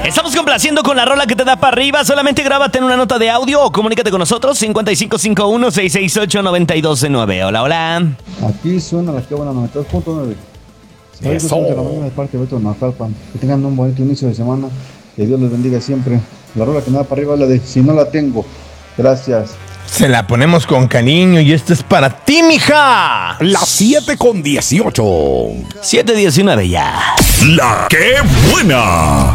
Estamos complaciendo con la rola que te da para arriba. Solamente grábate en una nota de audio o comunícate con nosotros. 5551-668-9209. Hola, hola. Aquí suena la que buena 92.9. Eso. De la mañana de parte de Beto Naucalpan. Que tengan un bonito inicio de semana. Que Dios les bendiga siempre. La rola que me da para arriba es la de Si no la tengo. Gracias. Se la ponemos con cariño y esto es para ti, mija. Las 7:18. 7:19 ya. La que buena.